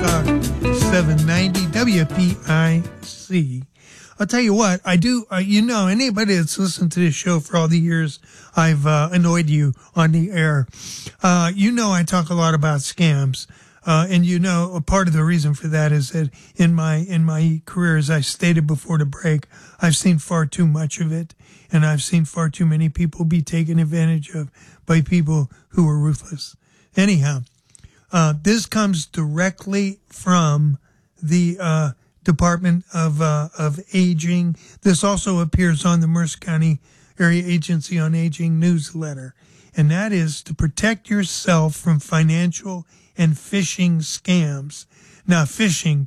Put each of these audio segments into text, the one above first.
Talk 790 WPIC. I'll tell you what, I do, anybody that's listened to this show for all the years I've annoyed you on the air, I talk a lot about scams. And a part of the reason for that is that in my career, as I stated before the break, I've seen far too much of it, and I've seen far too many people be taken advantage of by people who are ruthless. Anyhow, this comes directly from the Department of Aging. This also appears on the Mercer County Area Agency on Aging newsletter, and that is to protect yourself from financial and phishing scams. Now, phishing,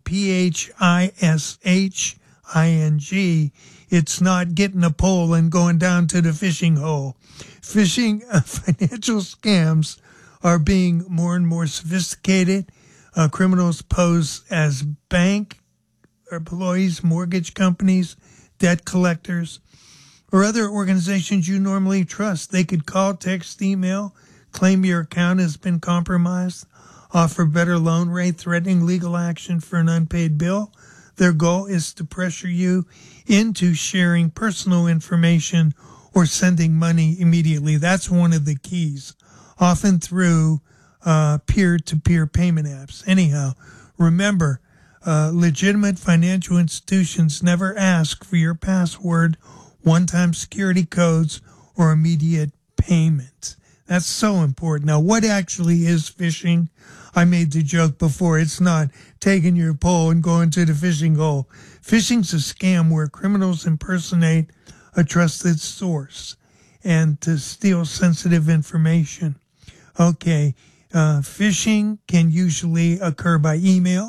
Phishing, it's not getting a pole and going down to the fishing hole. Phishing financial scams are being more and more sophisticated. Criminals pose as bank employees, mortgage companies, debt collectors, or other organizations you normally trust. They could call, text, email, claim your account has been compromised, offer better loan rate, threatening legal action for an unpaid bill. Their goal is to pressure you into sharing personal information or sending money immediately. That's one of the keys, often through peer-to-peer payment apps. Anyhow, remember, legitimate financial institutions never ask for your password, one-time security codes, or immediate payment. That's so important. Now, what actually is phishing? I made the joke before. It's not taking your pole and going to the fishing hole. Phishing's a scam where criminals impersonate a trusted source and to steal sensitive information. Okay, phishing can usually occur by email,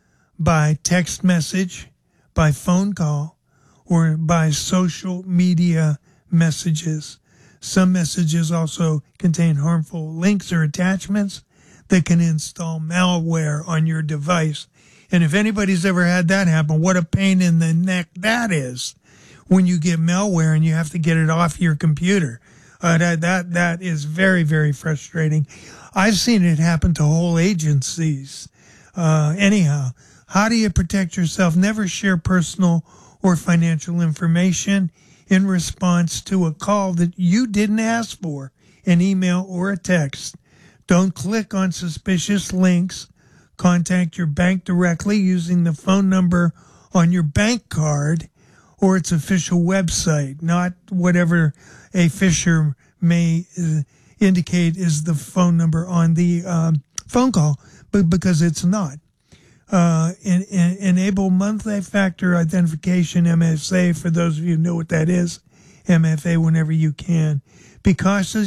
by text message, by phone call, or by social media messages. Some messages also contain harmful links or attachments that can install malware on your device. And if anybody's ever had that happen, what a pain in the neck that is when you get malware and you have to get it off your computer. That is very, very frustrating. I've seen it happen to whole agencies. Anyhow, how do you protect yourself? Never share personal or financial information in response to a call that you didn't ask for, an email or a text. Don't click on suspicious links. Contact your bank directly using the phone number on your bank card or its official website, not whatever a phisher may indicate is the phone number on the phone call, but because it's not. Enable multi-factor identification, MFA, for those of you who know what that is, MFA, whenever you can. Be cautious.